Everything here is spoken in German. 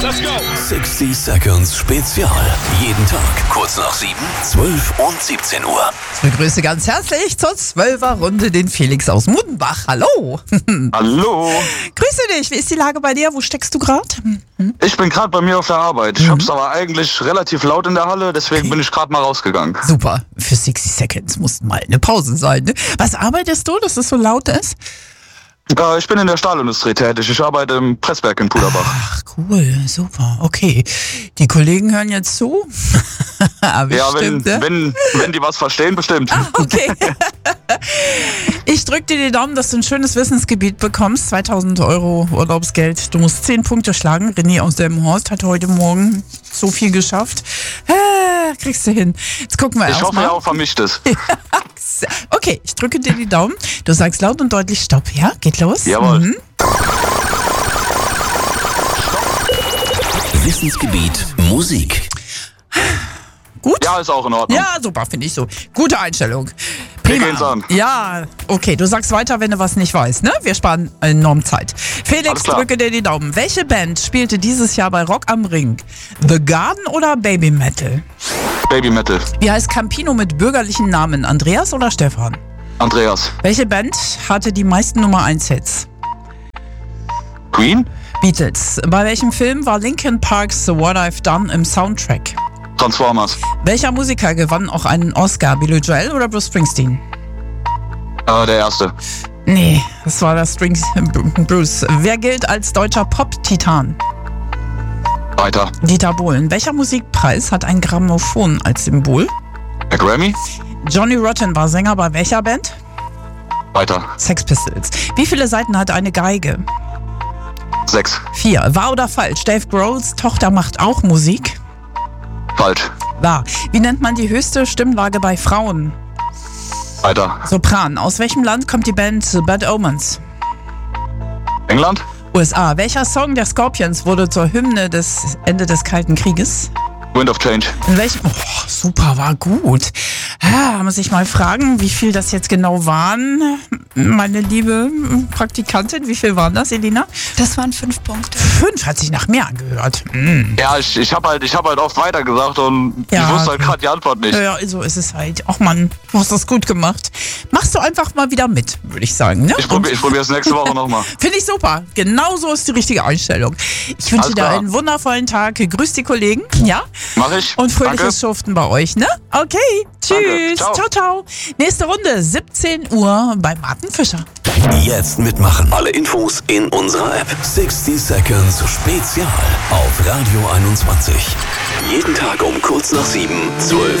Let's go. 60 Seconds Spezial. Jeden Tag kurz nach 7, 12 und 17 Uhr. Ich begrüße ganz herzlich zur 12er-Runde den Felix aus Mudenbach. Hallo. Hallo. Grüße dich. Wie ist die Lage bei dir? Wo steckst du gerade? Ich bin gerade bei mir auf der Arbeit. Ich hab's aber eigentlich relativ laut in der Halle, deswegen bin ich gerade mal rausgegangen. Super. Für 60 Seconds muss mal eine Pause sein. Ne? Was arbeitest du, dass es so laut ist? Ich bin in der Stahlindustrie tätig. Ich arbeite im Presswerk in Puderbach. Ach, cool. Super. Okay. Die Kollegen hören jetzt zu? Bestimmt, ja, wenn die was verstehen, bestimmt. Ah, okay. Ich drück dir die Daumen, dass du ein schönes Wissensgebiet bekommst. 2000 Euro Urlaubsgeld. Du musst 10 Punkte schlagen. René aus Delmenhorst hat heute Morgen so viel geschafft. Kriegst du hin. Jetzt gucken wir erst mal. Ich hoffe, er auch vermischt es. Okay, ich drücke dir die Daumen. Du sagst laut und deutlich Stopp. Ja, geht los. Jawohl. Wissensgebiet Musik. Gut? Ja, ist auch in Ordnung. Ja, super, finde ich so. Gute Einstellung. Wir Prima. gehen's an. Ja, okay, du sagst weiter, wenn du was nicht weißt, ne? Wir sparen enorm Zeit. Felix, Alles klar. drücke dir die Daumen. Welche Band spielte dieses Jahr bei Rock am Ring? The Garden oder Baby Metal? Baby Metal. Wie heißt Campino mit bürgerlichen Namen? Andreas oder Stefan? Andreas. Welche Band hatte die meisten Nummer 1 Hits? Queen. Beatles. Bei welchem Film war Linkin Parks The What I've Done im Soundtrack? Transformers. Welcher Musiker gewann auch einen Oscar? Billy Joel oder Bruce Springsteen? Der erste. Nee, das war das Bruce. Wer gilt als deutscher Pop-Titan? Weiter. Dieter Bohlen. Welcher Musikpreis hat ein Grammophon als Symbol? Der Grammy. Johnny Rotten war Sänger bei welcher Band? Weiter. Sex Pistols. Wie viele Saiten hat eine Geige? 6. 4. Wahr oder falsch? Dave Grohls Tochter macht auch Musik? Falsch. Wahr. Wie nennt man die höchste Stimmlage bei Frauen? Weiter. Sopran. Aus welchem Land kommt die Band Bad Omens? England. USA. Welcher Song der Scorpions wurde zur Hymne des Ende des Kalten Krieges? Wind of Change. In welchem? Oh, super, war gut. Muss ich mal fragen, wie viel das jetzt genau waren, meine liebe Praktikantin. Wie viel waren das, Elina? Das waren 5 Punkte. 5, hat sich nach mehr angehört. Ja, ich hab halt oft weiter gesagt und Ja, ich wusste halt okay. gerade die Antwort nicht. Ja, so ist es halt. Ach Mann, du hast das gut gemacht. Machst du einfach mal wieder mit, würde ich sagen. Ne? Ich probiere es nächste Woche nochmal. Finde ich super. Genau so ist die richtige Einstellung. Ich wünsche Alles dir klar. einen wundervollen Tag. Grüß die Kollegen. Ja? Mach ich. Und fröhliches Danke. Schuften bei euch, ne? Okay, tschüss. Danke. Ciao. Ciao, ciao. Nächste Runde, 17 Uhr bei Martin Fischer. Jetzt mitmachen. Alle Infos in unserer App. 60 Seconds Spezial auf Radio 21. Jeden Tag um kurz nach 7, 12